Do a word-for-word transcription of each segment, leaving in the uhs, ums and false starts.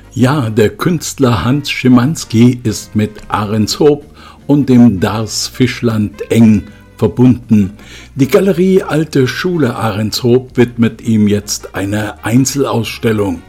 Ja, der Künstler Hans Schimanski ist mit Ahrenshoop und dem Darß-Fischland eng verbunden. Die Galerie Alte Schule Ahrenshoop widmet ihm jetzt eine Einzelausstellung.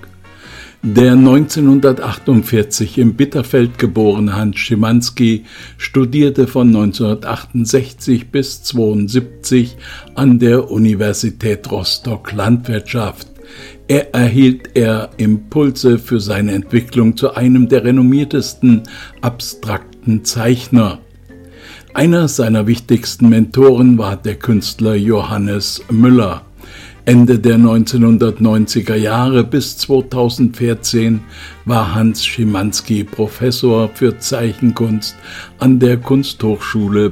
Der neunzehnhundertachtundvierzig in Bitterfeld geborene Hans Schimanski studierte von neunzehnhundertachtundsechzig bis zweiundsiebzig an der Universität Rostock Landwirtschaft. Er erhielt er Impulse für seine Entwicklung zu einem der renommiertesten abstrakten Zeichner. Einer seiner wichtigsten Mentoren war der Künstler Johannes Müller. Ende der neunzehnhundertneunziger Jahre bis zweitausendvierzehn war Hans Schimanski Professor für Zeichenkunst an der Kunsthochschule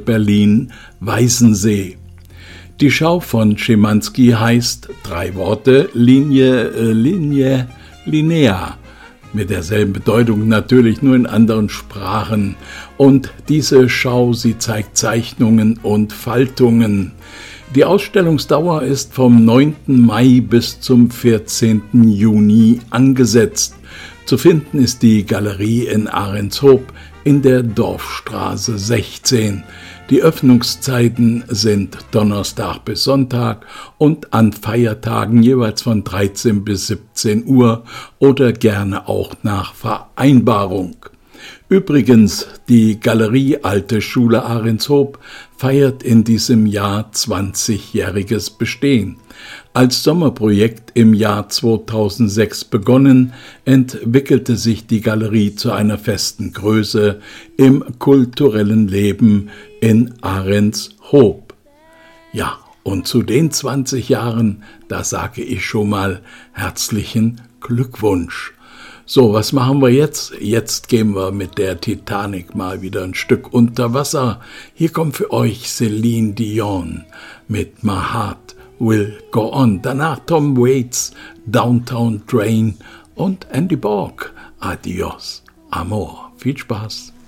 Berlin-Weißensee. Die Schau von Schimanski heißt, drei Worte, Linie, äh, Linie, Linea, mit derselben Bedeutung natürlich nur in anderen Sprachen. Und diese Schau, sie zeigt Zeichnungen und Faltungen. Die Ausstellungsdauer ist vom neunten Mai bis zum vierzehnten Juni angesetzt. Zu finden ist die Galerie in Ahrenshoop in der Dorfstraße sechzehn. Die Öffnungszeiten sind Donnerstag bis Sonntag und an Feiertagen jeweils von dreizehn bis siebzehn Uhr oder gerne auch nach Vereinbarung. Übrigens, die Galerie Alte Schule Ahrenshoop feiert in diesem Jahr zwanzigjähriges Bestehen. Als Sommerprojekt im Jahr zweitausendsechs begonnen, entwickelte sich die Galerie zu einer festen Größe im kulturellen Leben in Ahrenshoop. Ja, und zu den zwanzig Jahren, da sage ich schon mal herzlichen Glückwunsch. So, was machen wir jetzt? Jetzt gehen wir mit der Titanic mal wieder ein Stück unter Wasser. Hier kommt für euch Celine Dion mit My Heart Will Go On. Danach Tom Waits, Downtown Train und Andy Borg. Adios, Amor. Viel Spaß.